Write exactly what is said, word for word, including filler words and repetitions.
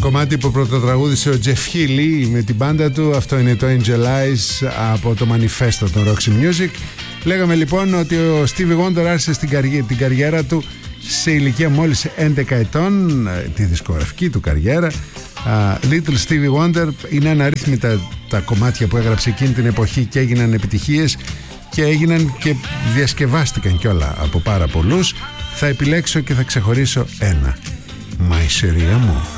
κομμάτι που πρωτοτραγούδησε ο Jeff Healey με την μπάντα του. Αυτό είναι το Angel Eyes από το Manifesto των Roxy Music. Λέγαμε λοιπόν ότι ο Stevie Wonder άρχισε στην καρι... την καριέρα του σε ηλικία μόλις έντεκα ετών, τη δισκογραφική του καριέρα. uh, Little Stevie Wonder είναι αναρρύθμιτα τα κομμάτια που έγραψε εκείνη την εποχή και έγιναν επιτυχίες και έγιναν και διασκευάστηκαν κιόλα από πάρα πολλούς. Θα επιλέξω και θα ξεχωρίσω ένα. Μα η σερία μου.